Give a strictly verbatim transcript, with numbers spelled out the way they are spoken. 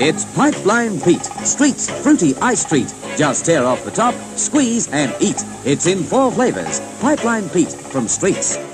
It's Pipeline Pete, Street's fruity ice treat. Just tear off the top, squeeze and eat. It's in four flavors. Pipeline Pete from Street's.